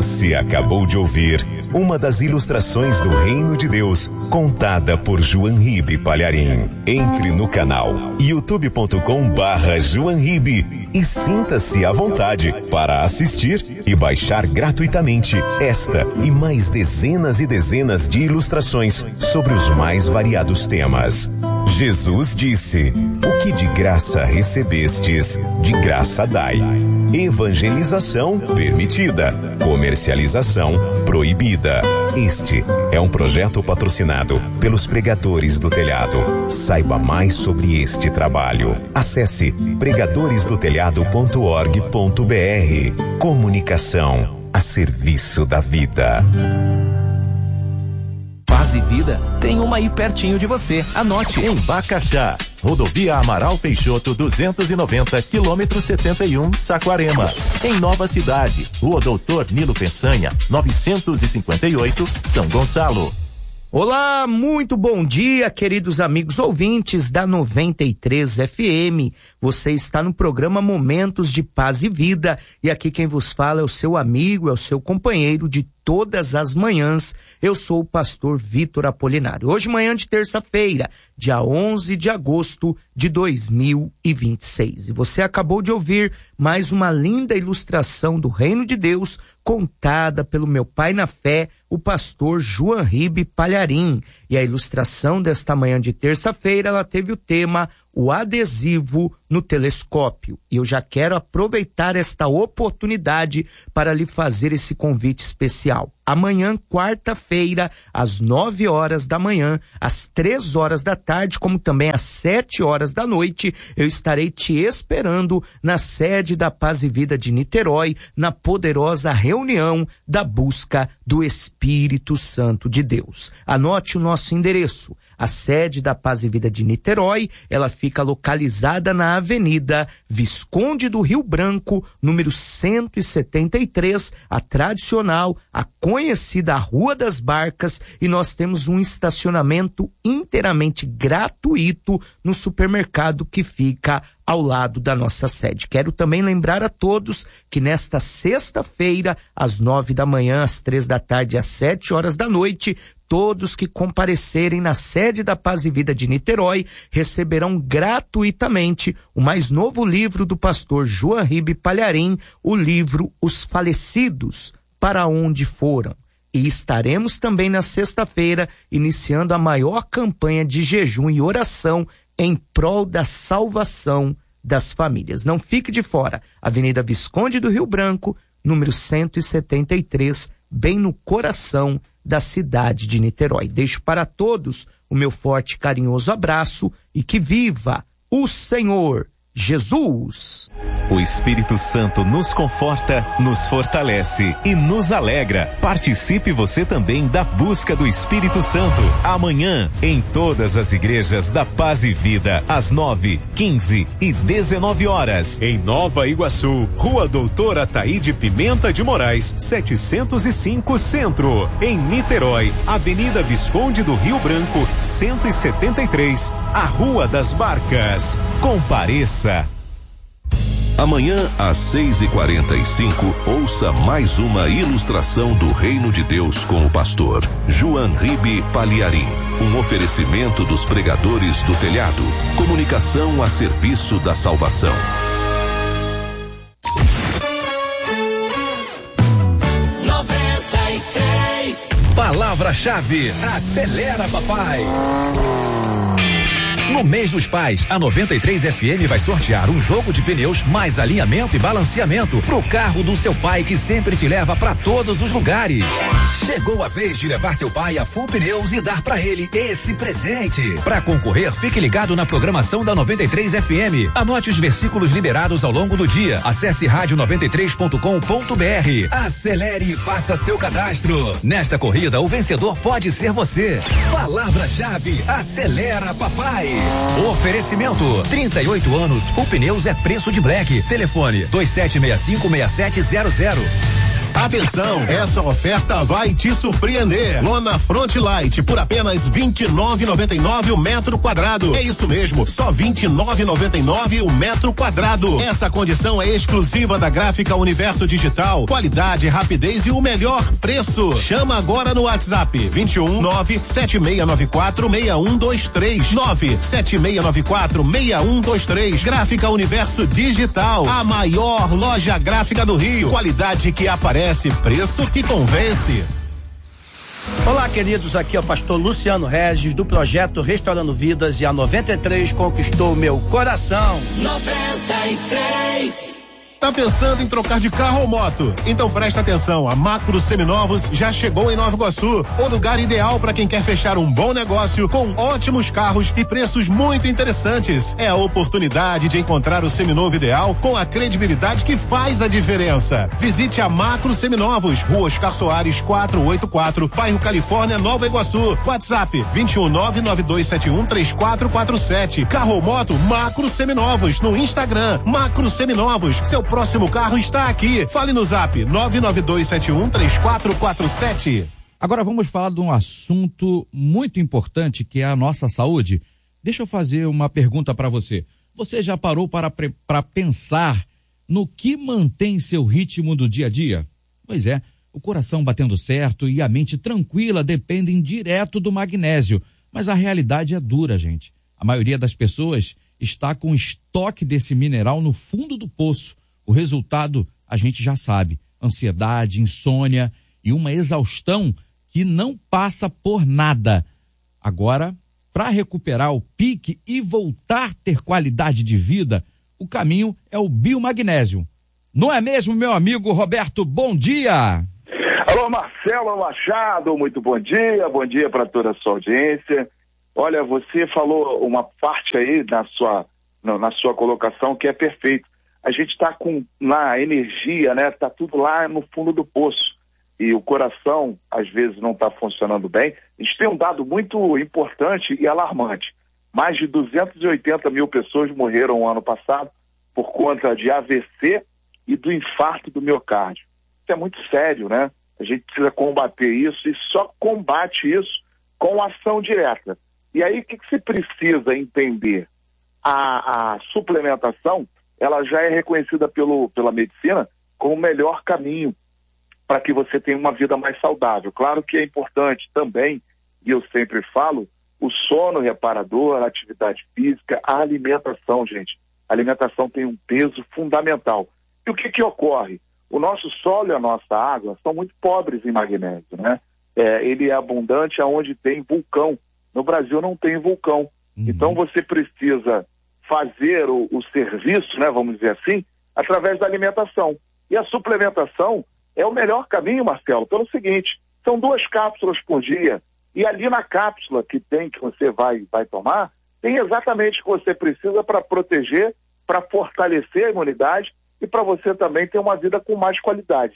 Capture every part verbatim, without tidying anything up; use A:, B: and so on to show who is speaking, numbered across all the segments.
A: Você acabou de ouvir uma das ilustrações do Reino de Deus, contada por João Ribe Palharim. Entre no canal youtube ponto com barra João Ribe e sinta-se à vontade para assistir e baixar gratuitamente esta e mais dezenas e dezenas de ilustrações sobre os mais variados temas. Jesus disse: o que de graça recebestes, de graça dai. Evangelização permitida, comercialização proibida. Este é um projeto patrocinado pelos Pregadores do Telhado. Saiba mais sobre este trabalho. Acesse pregadores do telhado ponto org ponto br. Comunicação a serviço da vida.
B: Paz e Vida tem uma aí pertinho de você. Anote.
C: Em Bacaxá, Rodovia Amaral Peixoto duzentos e noventa, quilômetro setenta e um, Saquarema. Em Nova Cidade, Rua Doutor Nilo Peçanha, novecentos e cinquenta e oito, São Gonçalo.
D: Olá, muito bom dia, queridos amigos ouvintes da noventa e três F M. Você está no programa Momentos de Paz e Vida e aqui quem vos fala é o seu amigo, é o seu companheiro de todas as manhãs. Eu sou o pastor Vitor Apolinário. Hoje, manhã de terça-feira, dia onze de agosto de dois mil e vinte e seis. E você acabou de ouvir mais uma linda ilustração do Reino de Deus contada pelo meu pai na fé, o pastor João Ribe Palharim. E a ilustração desta manhã de terça-feira, ela teve o tema O Adesivo no Telescópio. E eu já quero aproveitar esta oportunidade para lhe fazer esse convite especial. Amanhã, quarta-feira, às nove horas da manhã, às três horas da tarde, como também às sete horas da noite, eu estarei te esperando na sede da Paz e Vida de Niterói, na poderosa reunião da busca do Espírito Santo de Deus. Anote o nosso endereço. A sede da Paz e Vida de Niterói, ela fica localizada na Avenida Visconde do Rio Branco, número cento e setenta e três, a tradicional, a conhecida Rua das Barcas, e nós temos um estacionamento inteiramente gratuito no supermercado que fica ao lado da nossa sede. Quero também lembrar a todos que nesta sexta-feira, às nove da manhã, às três da tarde, às sete horas da noite, todos que comparecerem na sede da Paz e Vida de Niterói receberão gratuitamente o mais novo livro do pastor João Ribe Palharim, o livro Os Falecidos, para onde foram. E estaremos também na sexta-feira iniciando a maior campanha de jejum e oração em prol da salvação das famílias. Não fique de fora. Avenida Visconde do Rio Branco, número cento e setenta e três, bem no coração da cidade de Niterói. Deixo para todos o meu forte e carinhoso abraço e que viva o Senhor Jesus.
A: O Espírito Santo nos conforta, nos fortalece e nos alegra. Participe você também da busca do Espírito Santo. Amanhã, em todas as igrejas da Paz e Vida, às nove, quinze e dezenove horas. Em Nova Iguaçu, Rua Doutor Ataíde Pimenta de Moraes, setecentos e cinco Centro. Em Niterói, Avenida Visconde do Rio Branco, cento e setenta e três, a Rua das Barcas. Compareça.
E: Amanhã, às seis e quarenta e cinco, ouça mais uma ilustração do Reino de Deus com o pastor João Ribe Palharim. Um oferecimento dos Pregadores do Telhado. Comunicação a serviço da salvação.
F: noventa e três.
G: Palavra-chave, acelera papai. No mês dos pais, a noventa e três F M vai sortear um jogo de pneus mais alinhamento e balanceamento pro carro do seu pai que sempre te leva para todos os lugares. Chegou a vez de levar seu pai a Full Pneus e dar para ele esse presente. Para concorrer, fique ligado na programação da noventa e três F M. Anote os versículos liberados ao longo do dia. Acesse rádio noventa e três ponto com ponto br. Acelere e faça seu cadastro. Nesta corrida, o vencedor pode ser você. Palavra-chave, acelera papai. Oferecimento, trinta e oito anos, Full Pneus é preço de black. Telefone dois sete seis cinco seis sete zero zero.
H: Atenção, essa oferta vai te surpreender. Lona Front Light por apenas vinte e nove reais e noventa e nove centavos o metro quadrado. É isso mesmo, só vinte e nove reais e noventa e nove centavos o metro quadrado. Essa condição é exclusiva da Gráfica Universo Digital. Qualidade, rapidez e o melhor preço. Chama agora no WhatsApp vinte e um nove sete seis nove quatro seis um dois três nove sete seis nove quatro seis um dois três. Gráfica Universo Digital, a maior loja gráfica do Rio. Qualidade que aparece, preço que convence.
I: Olá, queridos, aqui é o pastor Luciano Regis do projeto Restaurando Vidas e a noventa e três conquistou meu coração.
F: noventa e três.
H: Tá pensando em trocar de carro ou moto? Então presta atenção, a Macro Seminovos já chegou em Nova Iguaçu, o lugar ideal para quem quer fechar um bom negócio com ótimos carros e preços muito interessantes. É a oportunidade de encontrar o seminovo ideal com a credibilidade que faz a diferença. Visite a Macro Seminovos, Rua Oscar Soares quatrocentos e oitenta e quatro, bairro Califórnia, Nova Iguaçu. WhatsApp vinte e um nove nove dois sete um três quatro quatro sete. Carro ou moto, Macro Seminovos no Instagram. Macro Seminovos, seu próximo carro está aqui. Fale no Zap nove nove dois sete um três quatro quatro sete.
J: Agora vamos falar de um assunto muito importante que é a nossa saúde. Deixa eu fazer uma pergunta para você. Você já parou para, para pensar no que mantém seu ritmo do dia a dia? Pois é, o coração batendo certo e a mente tranquila dependem direto do magnésio. Mas a realidade é dura, gente. A maioria das pessoas está com estoque desse mineral no fundo do poço. O resultado a gente já sabe, ansiedade, insônia e uma exaustão que não passa por nada. Agora, para recuperar o pique e voltar a ter qualidade de vida, o caminho é o biomagnésio. Não é mesmo, meu amigo Roberto? Bom dia!
K: Alô, Marcelo Machado, muito bom dia, bom dia para toda a sua audiência. Olha, você falou uma parte aí na sua, na sua colocação que é perfeito. A gente está com na energia, né? Tá tudo lá no fundo do poço. E o coração, às vezes, não está funcionando bem. A gente tem um dado muito importante e alarmante. Mais de duzentas e oitenta mil pessoas morreram no ano passado por conta de A V C e do infarto do miocárdio. Isso é muito sério, né? A gente precisa combater isso e só combate isso com ação direta. E aí, o que, que se precisa entender? A, a suplementação, ela já é reconhecida pelo, pela medicina como o melhor caminho para que você tenha uma vida mais saudável. Claro que é importante também, e eu sempre falo, o sono reparador, a atividade física, a alimentação, gente. A alimentação tem um peso fundamental. E o que que ocorre? O nosso solo e a nossa água são muito pobres em magnésio, né? É, ele é abundante aonde tem vulcão. No Brasil não tem vulcão. Uhum. Então você precisa fazer o, o serviço, né, vamos dizer assim, através da alimentação. E a suplementação é o melhor caminho, Marcelo, pelo seguinte, são duas cápsulas por dia, e ali na cápsula que tem, que você vai, vai tomar, tem exatamente o que você precisa para proteger, para fortalecer a imunidade e para você também ter uma vida com mais qualidade.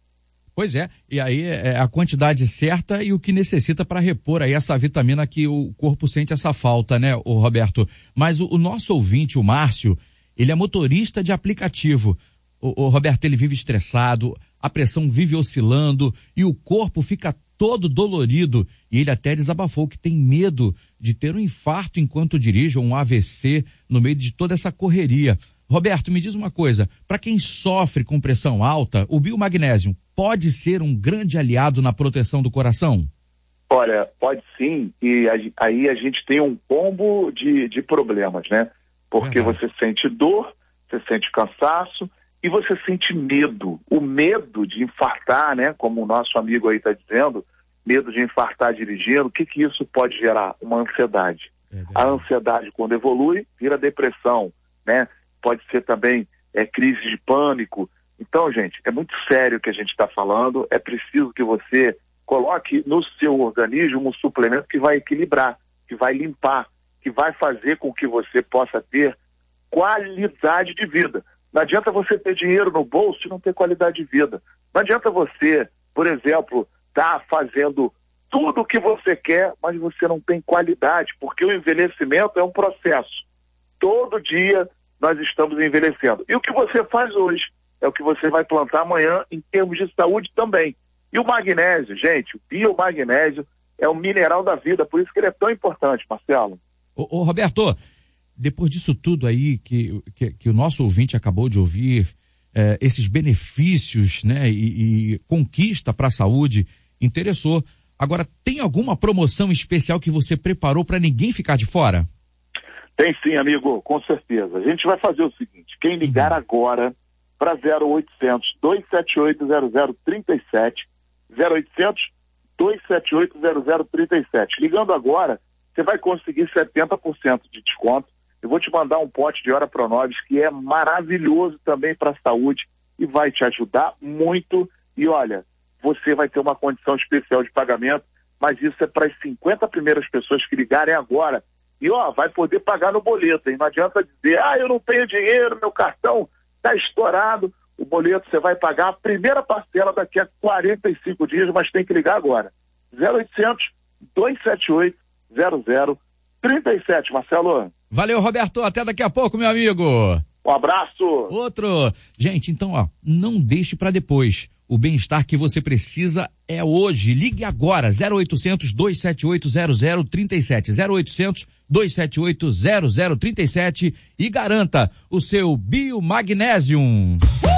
J: Pois é, e aí é a quantidade certa e o que necessita para repor aí essa vitamina que o corpo sente essa falta, né, o Roberto? Mas o, o nosso ouvinte, o Márcio, ele é motorista de aplicativo. O, o Roberto, ele vive estressado, a pressão vive oscilando e o corpo fica todo dolorido. E ele até desabafou que tem medo de ter um infarto enquanto dirige ou um A V C no meio de toda essa correria. Roberto, me diz uma coisa, para quem sofre com pressão alta, o biomagnésio pode ser um grande aliado na proteção do coração?
K: Olha, pode sim, e aí a gente tem um combo de, de problemas, né? Porque Verdade. Você sente dor, você sente cansaço e você sente medo. O medo de infartar, né? Como o nosso amigo aí está dizendo, medo de infartar dirigindo, o que que isso pode gerar? Uma ansiedade. Verdade. A ansiedade, quando evolui, vira depressão, né? Pode ser também é, crise de pânico. Então, gente, é muito sério o que a gente está falando. É preciso que você coloque no seu organismo um suplemento que vai equilibrar, que vai limpar, que vai fazer com que você possa ter qualidade de vida. Não adianta você ter dinheiro no bolso e não ter qualidade de vida. Não adianta você, por exemplo, estar tá fazendo tudo o que você quer, mas você não tem qualidade, porque o envelhecimento é um processo. Todo dia nós estamos envelhecendo. E o que você faz hoje? é o que você vai plantar amanhã em termos de saúde também. E o magnésio, gente, o biomagnésio é o mineral da vida, por isso que ele é tão importante, Marcelo.
J: Ô, ô Roberto, depois disso tudo aí que, que, que o nosso ouvinte acabou de ouvir, é, esses benefícios, né, e, e conquista para a saúde, interessou. Agora, tem alguma promoção especial que você preparou para ninguém ficar de fora?
K: Tem sim, amigo, com certeza. A gente vai fazer o seguinte, quem ligar agora para zero oitocentos, dois sete oito, zero zero três sete, zero oitocentos, dois sete oito, zero zero três sete. Ligando agora, você vai conseguir setenta por cento de desconto. Eu vou te mandar um pote de Ora Pronobis que é maravilhoso também para a saúde e vai te ajudar muito. E olha, você vai ter uma condição especial de pagamento, mas isso é para as cinquenta primeiras pessoas que ligarem agora. E ó, vai poder pagar no boleto, hein? Não adianta dizer, ah, eu não tenho dinheiro, meu cartão está estourado. O boleto você vai pagar a primeira parcela daqui a quarenta e cinco dias, mas tem que ligar agora. zero oitocentos, dois sete oito, zero zero três sete, Marcelo.
J: Valeu, Roberto. Até daqui a pouco, meu amigo.
K: Um abraço.
J: Outro. Gente, então, ó, não deixe para depois. O bem-estar que você precisa é hoje. Ligue agora, zero oitocentos, dois sete oito, zero zero três sete, zero oitocentos, dois sete oito, zero zero três sete e garanta o seu Biomagnesium.